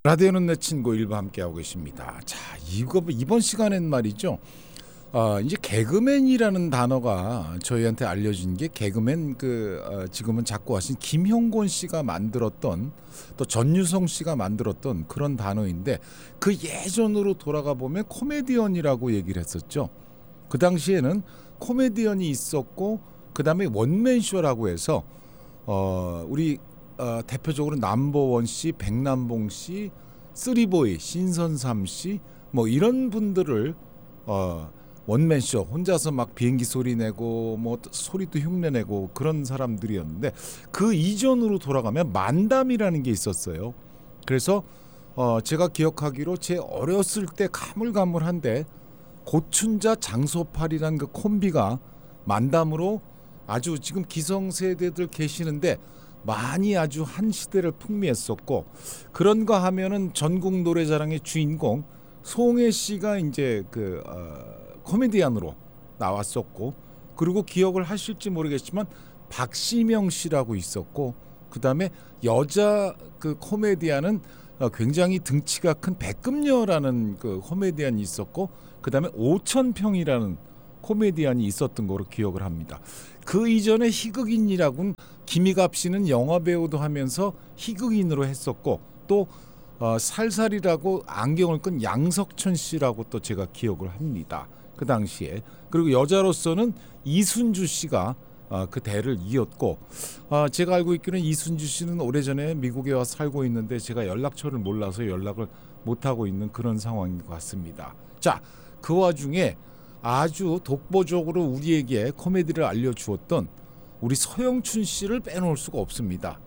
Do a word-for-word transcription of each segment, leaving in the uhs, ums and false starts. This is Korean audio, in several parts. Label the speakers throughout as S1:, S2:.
S1: 라디오는 내 친구 일부 함께하고 계십니다. 자, 이거 이번 시간엔 말이죠. 어, 이제 개그맨이라는 단어가 저희한테 알려진 게 개그맨 그 어, 지금은 작고하신 김형곤 씨가 만들었던 또 전유성 씨가 만들었던 그런 단어인데 그 예전으로 돌아가 보면 코미디언이라고 얘기를 했었죠. 그 당시에는 코미디언이 있었고 그 다음에 원맨쇼라고 해서 어, 우리 어, 대표적으로 남보원 씨, 백남봉 씨, 쓰리보이, 신선삼 씨 뭐 이런 분들을 어, 원맨쇼 혼자서 막 비행기 소리 내고 뭐 소리도 흉내내고 그런 사람들이었는데 그 이전으로 돌아가면 만담이라는 게 있었어요. 그래서 어, 제가 기억하기로 제 어렸을 때 가물가물한데 고춘자 장소팔이라는 그 콤비가 만담으로 아주 지금 기성세대들 계시는데 많이 아주 한 시대를 풍미했었고 그런 거 하면은 전국 노래자랑의 주인공 송혜 씨가 이제 그 어, 코미디언으로 나왔었고 그리고 기억을 하실지 모르겠지만 박시명 씨라고 있었고 그 다음에 여자 그 코미디언은 어, 굉장히 등치가 큰 백금녀라는 그 코미디언이 있었고 그 다음에 오천평이라는 코미디언이 있었던 거로 기억을 합니다. 그 이전에 희극인이라고는 김희갑 씨는 영화배우도 하면서 희극인으로 했었고 또 어, 살살이라고 안경을 끈 양석천 씨라고 또 제가 기억을 합니다. 그 당시에. 그리고 여자로서는 이순주 씨가 어, 그 대를 이었고 어, 제가 알고 있기로는 이순주 씨는 오래전에 미국에 와서 살고 있는데 제가 연락처를 몰라서 연락을 못하고 있는 그런 상황인 것 같습니다. 자, 그 와중에 아주 독보적으로 우리에게 코미디를 알려주었던 우리 서영춘 씨를 빼놓을 수가 없습니다.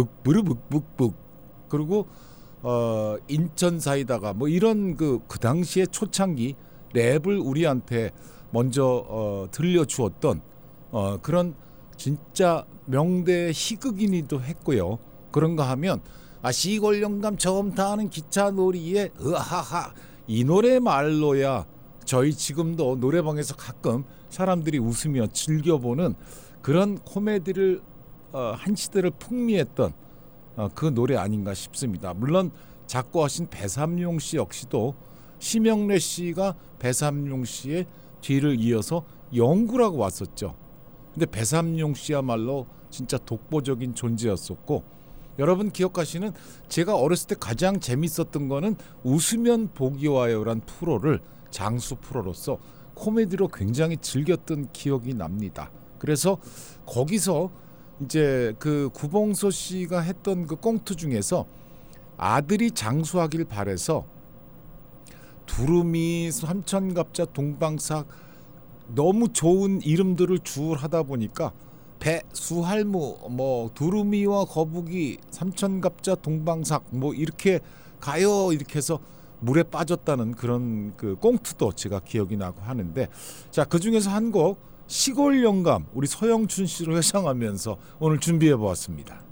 S1: 묵부르묵묵묵 그리고 어, 인천 사이다가 뭐 이런 그, 그 당시에 초창기 랩을 우리한테 먼저 어, 들려주었던 어, 그런 진짜 명대 희극인이도 했고요. 그런가 하면 아, 시골 영감 처음 타는 기차 놀이에 으하하 이 노래 말로야 저희 지금도 노래방에서 가끔 사람들이 웃으며 즐겨보는 그런 코미디를 어, 한 시대를 풍미했던 어, 그 노래 아닌가 싶습니다. 물론 작곡하신 배삼룡 씨 역시도 심영래 씨가 배삼룡 씨의 뒤를 이어서 영구라고 왔었죠. 근데 배삼룡 씨야말로 진짜 독보적인 존재였었고 여러분 기억하시는 제가 어렸을 때 가장 재밌었던 거는 웃으면 복이 와요란 프로를 장수 프로로서 코미디로 굉장히 즐겼던 기억이 납니다. 그래서 거기서 이제 그 구봉서 씨가 했던 그 꽁트 중에서 아들이 장수하길 바래서 두루미, 삼천갑자, 동방삭 너무 좋은 이름들을 주울하다 보니까 배, 수할무, 뭐 두루미와 거북이, 삼천갑자, 동방삭 뭐 이렇게 가요 이렇게 해서 물에 빠졌다는 그런 그 꽁트도 제가 기억이 나고 하는데 자, 그 중에서 한 곡 시골 영감 우리 서영춘 씨를 회상하면서 오늘 준비해 보았습니다.